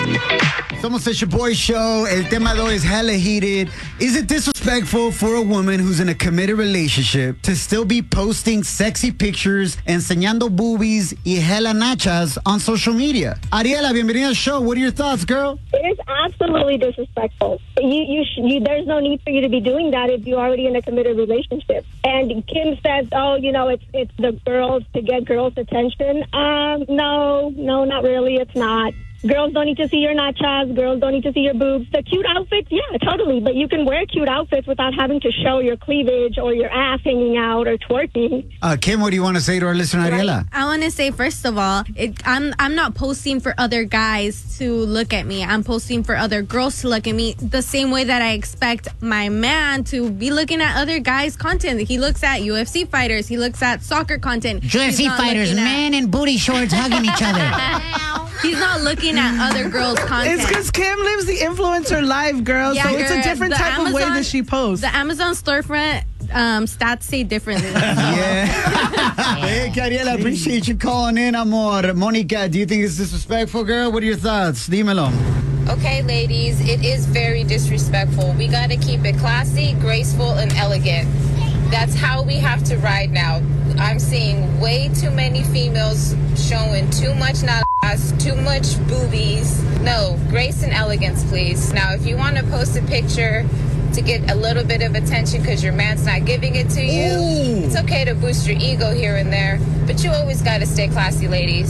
Somos the Shaboy Show. El tema de hoy is hella heated. Is it disrespectful for a woman who's in a committed relationship to still be posting sexy pictures, enseñando boobies y hella nachas on social media? Ariela, bienvenida al show. What are your thoughts, girl? It is absolutely disrespectful. There's no need for you to be doing that if you're already in a committed relationship. And Kim says, it's the girls to get girls' attention. No, not really. It's not. Girls don't need to see your nachas. Girls don't need to see your boobs. The cute outfits, yeah, totally. But you can wear cute outfits without having to show your cleavage or your ass hanging out or twerking. Kim, what do you want to say to our listener, Ariela? I want to say, first of all, I'm not posting for other guys to look at me. I'm posting for other girls to look at me the same way that I expect my man to be looking at other guys' content. He looks at UFC fighters. He looks at soccer content. UFC fighters, men in booty shorts hugging each other. He's not looking at other girls' content. It's because Kim lives the influencer life, girl. Yeah, so it's girl, a different type of way that she posts. The Amazon storefront stats say differently. Yeah. Hey, Ariela, I appreciate you calling in, amor. Monica, do you think it's disrespectful, girl? What are your thoughts? Dímelo. Okay, ladies, it is very disrespectful. We got to keep it classy, graceful, and elegant. That's how we have to ride now. I'm seeing way too many females showing too much ass, too much boobies. No, grace and elegance, please. Now, if you want to post a picture to get a little bit of attention because your man's not giving it to you, it's okay to boost your ego here and there, but you always got to stay classy, ladies.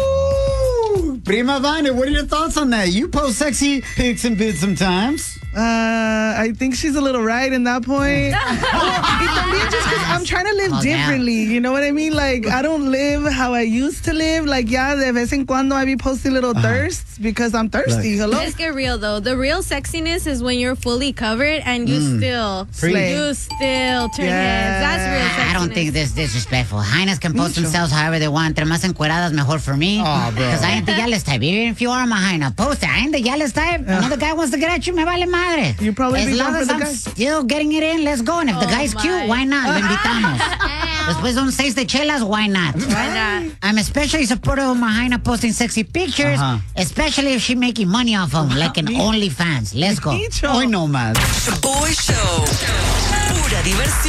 Prima Viner, what are your thoughts on that? You post sexy pics and vids sometimes. I think she's a little right in that point. Just because I'm trying to live differently. You know what I mean? Like, I don't live how I used to live. Like, de vez en cuando I be posting little thirsts because I'm thirsty. Hello? Let's get real, though. The real sexiness is when you're fully covered and you still turn heads. That's real sexiness. I don't think this is disrespectful. Hyenas can post themselves however they want. Entre más encueradas, mejor for me. Oh, bro. Because I ain't the yales type. Even if you are my hyena, post it. I ain't the yales type. Another guy wants to get at you, me vale madre. You probably as long as I'm still getting it in, let's go. And if the guy's cute, why not? Lo invitamos. Después de un 6 de chelas, why not? Why not? I'm especially supportive of my hyena posting sexy pictures, especially if she's making money off them, like an OnlyFans. Let's go. Hoy no más. Shaboy Show. Pura diversión.